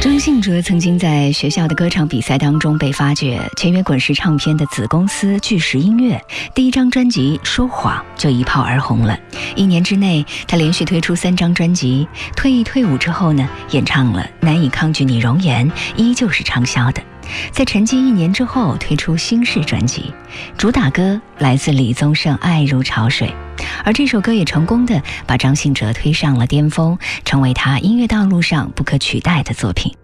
张信哲曾经在学校的歌唱比赛当中被发掘，签约滚石唱片的子公司巨石音乐，第一张专辑《说谎》就一炮而红了。1年之内，他连续推出3张专辑。退伍之后呢，演唱了《难以抗拒你容颜》，依旧是畅销的。在沉寂1年之后，推出新式专辑，主打歌来自李宗盛《爱如潮水》，而这首歌也成功的把张信哲推上了巅峰，成为他音乐道路上不可取代的作品。